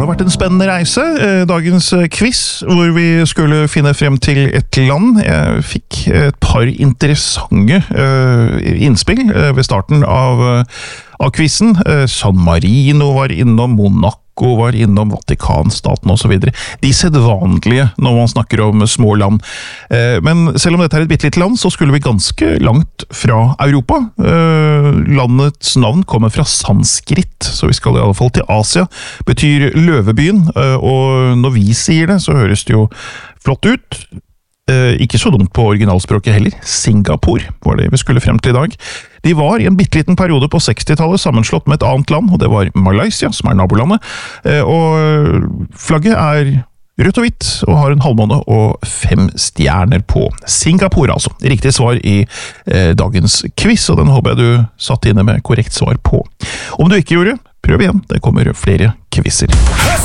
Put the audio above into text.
det vært en spennende reise. Dagens quiz, hvor vi skulle finne frem til et land. Jeg fikk et par interessante innspill ved starten av quizen. San Marino var innom, Monaco var innom, Vatikanstaten og så videre. De sedvanlige når man snakker om små land. Men selv om dette er et bittelite land, så skulle vi ganske langt fra Europa. Landets navn kommer fra sanskrit, så vi skal i alle fall til Asia. Betyr løvebyen, og når vi sier det, så høres det jo flott ut. Ikke så dumt på originalspråket heller. Singapore var det vi skulle frem til i dag. De var i en bitteliten periode på 60-tallet sammenslått med et annet land, og det var Malaysia, som er nabolandet. Og flagget er rødt og hvitt, og har en halvmåne og 5 stjerner på. Singapore, altså. Riktig svar i dagens quiz, og den håper jeg du satt inne med korrekt svar på. Om du ikke gjorde, prøv igjen. Det kommer flere quizer.